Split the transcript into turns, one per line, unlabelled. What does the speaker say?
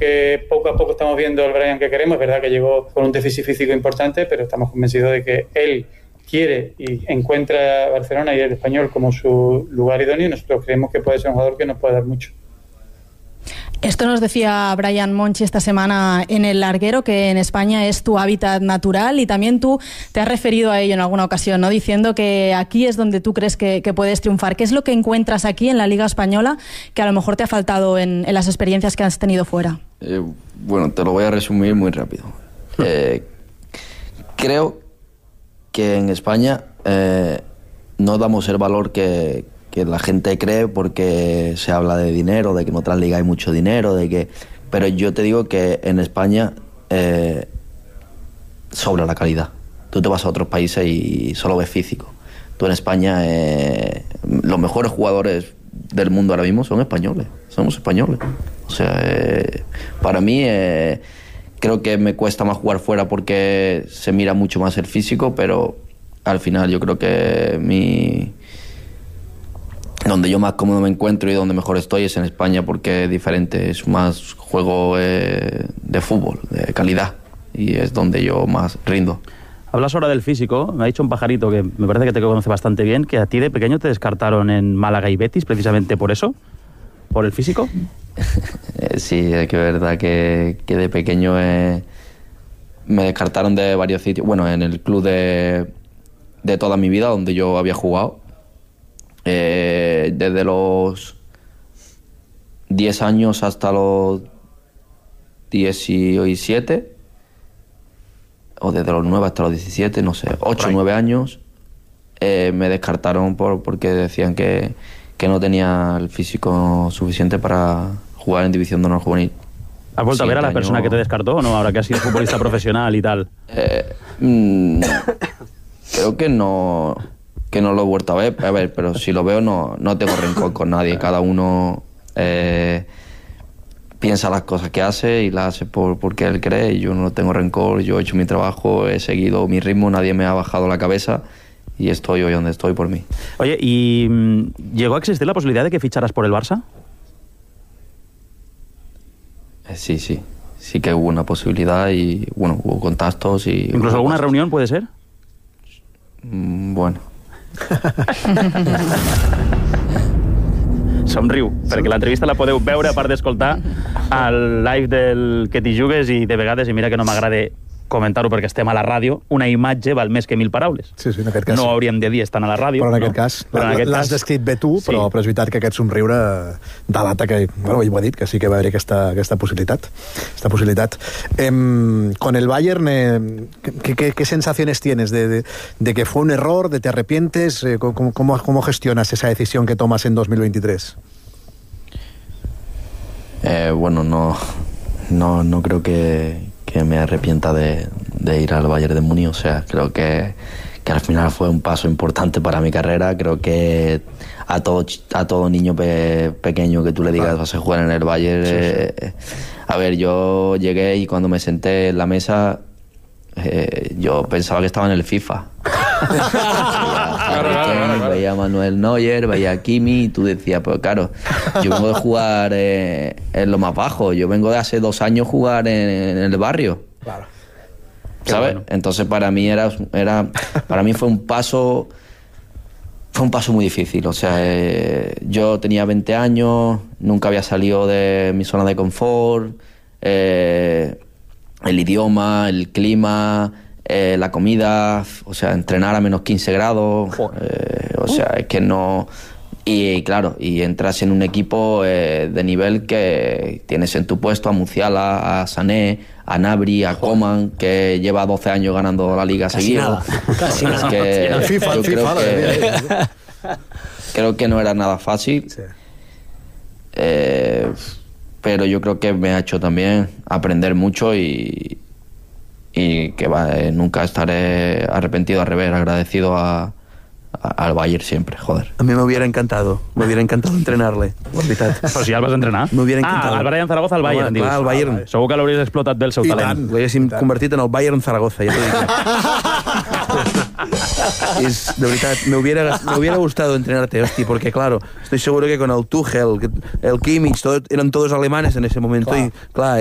que poco a poco estamos viendo el Brian que queremos. Es verdad que llegó con un déficit físico importante, pero estamos convencidos de que él quiere y encuentra Barcelona y el Español como su lugar idóneo, y nosotros creemos que puede ser un jugador que nos puede dar mucho.
Esto nos decía Brian Monchi esta semana en El Larguero, que en España es tu hábitat natural, y también tú te has referido a ello en alguna ocasión, ¿no? Diciendo que aquí es donde tú crees que puedes triunfar. ¿Qué es lo que encuentras aquí en la Liga Española que a lo mejor te ha faltado en las experiencias que has tenido fuera?
Bueno, te lo voy a resumir muy rápido. Creo que en España no damos el valor que la gente cree, porque se habla de dinero, de que en otras ligas hay mucho dinero, pero yo te digo que en España sobra la calidad. Tú te vas a otros países y solo ves físico. Tú en España, los mejores jugadores del mundo ahora mismo son españoles, somos españoles. O sea, para mí creo que me cuesta más jugar fuera porque se mira mucho más el físico, pero al final yo creo que donde yo más cómodo me encuentro y donde mejor estoy es en España, porque es diferente, es más juego de fútbol, de calidad, y es donde yo más rindo.
Hablas ahora del físico. Me ha dicho un pajarito que me parece que te conoce bastante bien, que a ti de pequeño te descartaron en Málaga y Betis precisamente por eso, por el físico.
Sí, es que es verdad que de pequeño me descartaron de varios sitios. Bueno, en el club de toda mi vida donde yo había jugado. Desde los 10 años hasta los 17, o desde los 9 hasta los 17, no sé, 8 o 9 años, me descartaron porque decían que no tenía el físico suficiente para jugar en División de Honor Juvenil.
¿Has vuelto a ver a la persona que te descartó o no, ahora que has sido futbolista profesional y tal?
Creo que no lo he vuelto a ver, pero si lo veo no tengo rencor con nadie. Cada uno piensa las cosas que hace y las hace porque él cree, y yo no tengo rencor. Yo he hecho mi trabajo, he seguido mi ritmo, nadie me ha bajado la cabeza y estoy hoy donde estoy por mí.
Oye, ¿y llegó a existir la posibilidad de que ficharas por el Barça? Sí que hubo una posibilidad, y bueno, hubo contactos y... ¿Incluso alguna reunión puede ser?
Bueno.
Somriu, perquè l'entrevista la podeu veure, a part d'escoltar, al live del Que t'hi jugues, i de vegades, i mira que no m'agrada comentar-ho perquè estem a la ràdio, una imatge val més que 1000 paraules.
Sí, en aquest cas.
No hauríem de dir estan a la ràdio.
Però en aquest cas, l'has descrit bé tu, però és veritat que aquest somriure delata que, bueno, ell ho ha dit, que sí que va haver aquesta possibilitat. Con el Bayern, ¿qué sensaciones tienes de que fue un error, de te arrepientes? ¿Cómo gestionas esa decisión que tomas en 2023?
Bueno, no creo que me arrepienta de ir al Bayern de Múnich. O sea, creo que al final fue un paso importante para mi carrera. Creo que a todo niño pequeño que tú le digas vas a jugar en el Bayern, sí. A ver, yo llegué y cuando me senté en la mesa, yo pensaba que estaba en el FIFA. Veía a Manuel Neuer, veía a Kimi, y tú decías, pues claro, yo vengo de jugar en lo más bajo, yo vengo de hace 2 años jugar en el barrio. Claro. ¿Sabes? Bueno. Entonces para mí para mí fue un paso muy difícil. O sea, yo tenía 20 años, nunca había salido de mi zona de confort, el idioma, el clima, la comida, o sea, entrenar a menos 15 grados, o sea, es que no... Y claro, y entras en un equipo de nivel que tienes en tu puesto a Musiala, a Sané, a Gnabry, a Coman, que lleva 12 años ganando la Liga seguida. Casi nada. Creo que no era nada fácil. Sí. Pero yo creo que me ha hecho también aprender mucho y que nunca estaré arrepentido, al revés, agradecido al Bayern siempre, joder.
A mí me hubiera encantado entrenarle, la veritat.
Però si ja el vas entrenar?
M'hubiera encantat.
El Brian Zaragoza al Bayern, dius.
Clar, al Bayern.
Segur que l'hauries explotat bé el seu talent.
L'haguéssim convertit en el Bayern Zaragoza, ja t'ho dic. De verdad, me hubiera gustado entrenarte, hostia, porque claro, estoy seguro que con el Tuchel, el Kimmich, eran todos alemanes en ese momento, y claro,